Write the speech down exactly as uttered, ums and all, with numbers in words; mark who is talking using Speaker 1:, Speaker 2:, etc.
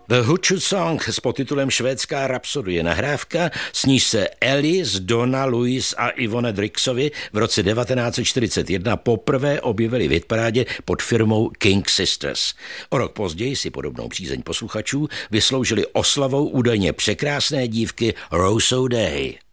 Speaker 1: The Hoochoo Song s podtitulem Švédská rapsodie, nahrávka, s níž se Alice, Donna, Louise a Ivone Drixovi v roce devatenáct set čtyřicet jedna poprvé objevili v hitparádě pod firmou King Sisters. O rok později si podobnou přízeň posluchačů vysloužili oslavou údajně překrásné dívky Rose O'Day.